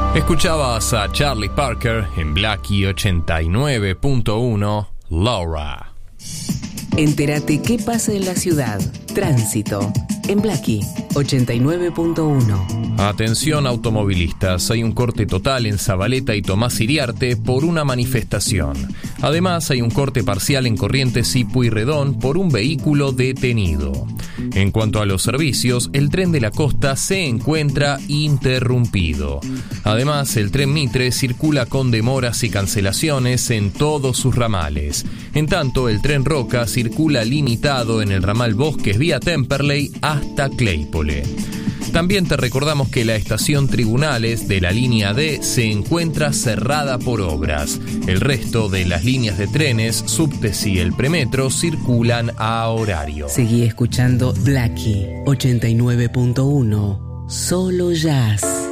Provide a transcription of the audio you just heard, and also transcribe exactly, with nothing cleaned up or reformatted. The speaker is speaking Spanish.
Escuchabas a Charlie Parker en Blackie ochenta y nueve punto uno, Laura. Entérate qué pasa en la ciudad. Tránsito en Blackie ochenta y nueve punto uno. Atención automovilistas, hay un corte total en Zabaleta y Tomás Iriarte por una manifestación. Además, hay un corte parcial en Corrientes y Pueyrredón por un vehículo detenido. En cuanto a los servicios, el tren de la costa se encuentra interrumpido. Además, el tren Mitre circula con demoras y cancelaciones en todos sus ramales. En tanto, el tren Roca circula limitado en el ramal Bosques vía Temperley hasta Claypole. También te recordamos que la estación Tribunales de la línea D se encuentra cerrada por obras. El resto de las líneas de trenes, subtes y el premetro circulan a horario. Seguí escuchando Blackie ochenta y nueve punto uno, solo jazz.